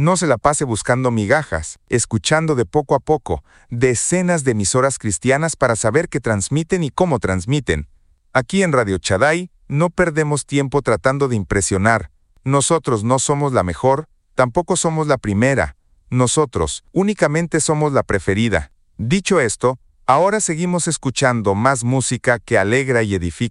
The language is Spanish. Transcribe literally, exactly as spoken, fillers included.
No se la pase buscando migajas, escuchando de poco a poco decenas de emisoras cristianas para saber qué transmiten y cómo transmiten. Aquí en Radio Shaddai no perdemos tiempo tratando de impresionar. Nosotros no somos la mejor, tampoco somos la primera. Nosotros únicamente somos la preferida. Dicho esto, ahora seguimos escuchando más música que alegra y edifica.